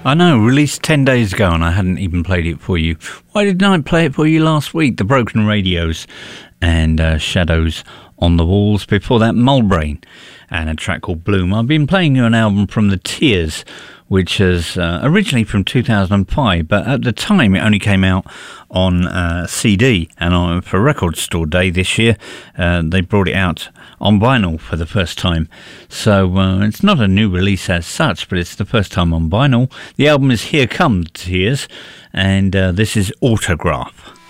I know, released 10 days ago and I hadn't even played it for you. Why didn't I play it for you last week? The Broken Radios and Shadows on the Walls. Before that, Mulbrain and a track called Bloom. I've been playing you an album from The Tears, which is originally from 2005, but at the time it only came out on CD, and for Record Store Day this year, they brought it out on vinyl for the first time. So it's not a new release as such, but it's the first time on vinyl. The album is Here Come Tears, and this is Autograph.